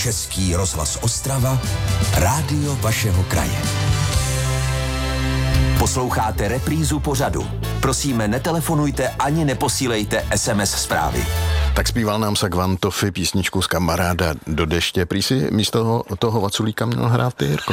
Český rozhlas Ostrava, rádio vašeho kraje. Posloucháte reprízu pořadu. Prosíme, netelefonujte ani neposílejte SMS zprávy. Tak zpíval nám Sagvan Toffy písničku z Kamaráda do deště. Prý si místo toho Vaculíka měl hrát ty, Jirko.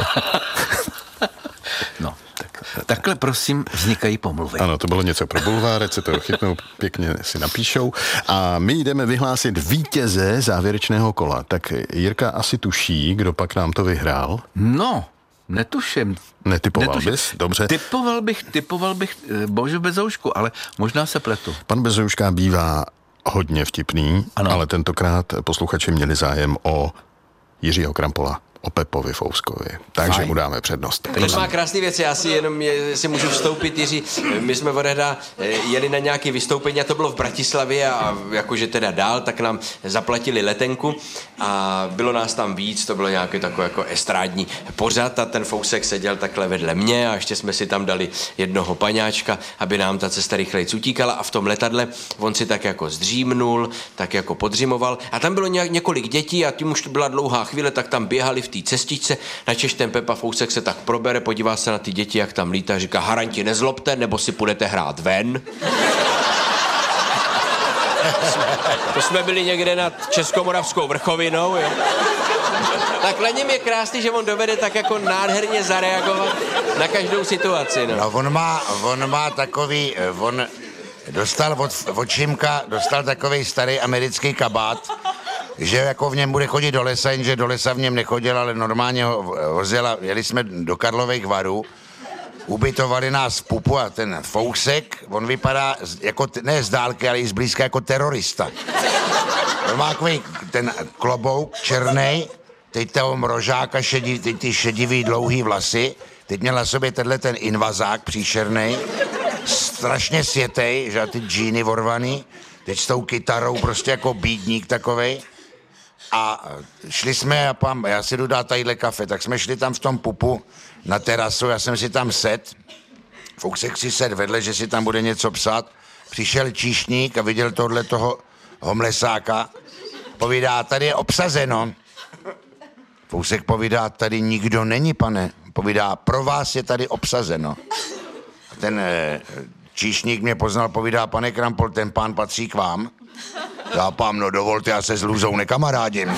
No, takhle prosím vznikají pomluvy. Ano, to bylo něco pro bulvárec, se to chytnou, pěkně si napíšou. A my jdeme vyhlásit vítěze závěrečného kola. Tak Jirka asi tuší, kdo pak nám to vyhrál. No, netuším. Netypoval bys? Dobře. Typoval bych Božu Bezoušku, ale možná se pletu. Pan Bezouška bývá hodně vtipný, ano. Ale tentokrát posluchači měli zájem o Jiřího Krampola, o Pepovi Fouskovi. Takže mu dáme přednost. To má krásný věc, já si jenom si můžu vstoupit, Jiří. My jsme odehda jeli na nějaké vystoupení a to bylo v Bratislavě a jakože teda dál, tak nám zaplatili letenku a bylo nás tam víc, to bylo nějaký takový jako estrádní pořad a ten Fousek seděl takhle vedle mě a ještě jsme si tam dali jednoho paňáčka, aby nám ta cesta rychlejc utíkala a v tom letadle on si tak jako zdřímnul, tak jako podřimoval a tam bylo několik dětí a tím už byla dlouhá chvíle, tak tam běhali v té cestičce, načež ten Pepa Fousek se tak probere, podívá se na ty děti, jak tam lítá, říká, haranti, nezlobte, nebo si půjdete hrát ven. To jsme byli někde nad Českomoravskou vrchovinou, jo. Tak na něm je krásný, že on dovede tak jako nádherně zareagovat na každou situaci, no. No on má takový, on dostal od Šimka, dostal takovej starý americký kabát, že jako v něm bude chodit do lesa, jenže do lesa v něm nechodil, ale normálně ho vozil a jeli jsme do Karlových Varů, ubytovali nás v pupu a ten Fousek, on vypadá jako, ne z dálky, ale i zblízka jako terorista. On má takový ten klobouk černej, teď toho mrožáka šedí, teď ty šedivý dlouhý vlasy, teď měl na sobě tenhle ten invazák příšernej, strašně světej, že ty džíny vorvaný, teď s tou kytarou prostě jako bídník takovej. A šli jsme a já si jdu dát tadyhle kafe, tak jsme šli tam v tom pupu na terasu, já jsem si tam set, Fousek si set vedle, že si tam bude něco psát, přišel číšník a viděl tohle toho homlesáka, povídá, tady je obsazeno. Fousek povídá, tady nikdo není, pane, povídá, pro vás je tady obsazeno. A ten číšník mě poznal, povídá, pane Krampol, ten pán patří k vám. Já pán, no dovolte, já se s Lůzou nekamarádím.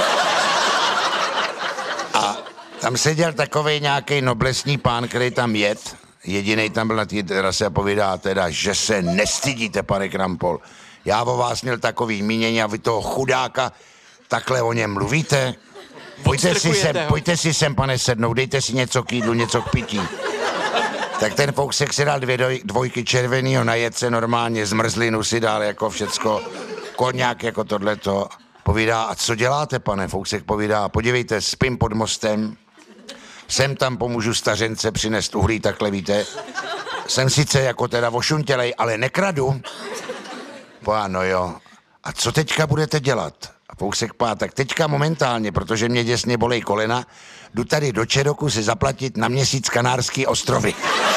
A tam seděl takovej nějaký noblesní pán, který tam jet, jedinej tam byl na té terase a povídá teda, že se nestydíte, pane Krampol. Já o vás měl takový mínění a vy toho chudáka takhle o něm mluvíte. Pojďte si sem, pane, sednout, dejte si něco k jídlu, něco k pití. Tak ten Fousek si dal dvojky červenýho, najet se normálně, zmrzlinu si dal jako všecko, koňák jako tohleto. Povídá, a co děláte, pane? Fousek povídá, podívejte, spím pod mostem, sem tam pomůžu stařence přinést uhlí, takhle víte. Jsem sice jako teda ošuntělej, ale nekradu. No jo, a co teďka budete dělat? A Fousek tak teďka momentálně, protože mě děsně bolej kolena, jdu tady do Čeroku si zaplatit na měsíc Kanárský ostrovy.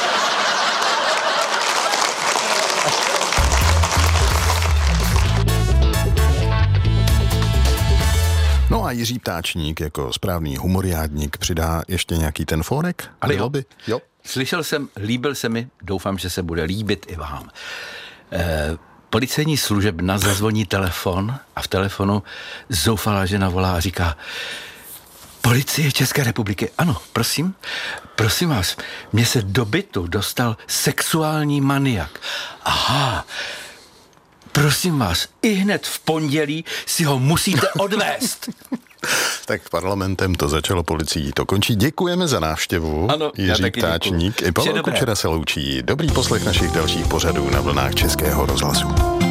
No a Jiří Ptáčník jako správný humoriádník přidá ještě nějaký ten fórek? Ale jo. Slyšel jsem, líbil se mi, doufám, že se bude líbit i vám. Policejní služebna zazvoní telefon a v telefonu zoufalá žena volá a říká: Policie České republiky, ano, prosím vás, mně se do bytu dostal sexuální maniak. Aha, prosím vás, i hned v pondělí si ho musíte odvést. Tak parlamentem to začalo, policií to končí. Děkujeme za návštěvu. Ano, Jiří Ptáčník. I Pavel Kučera se loučí. Dobrý poslech našich dalších pořadů na vlnách Českého rozhlasu.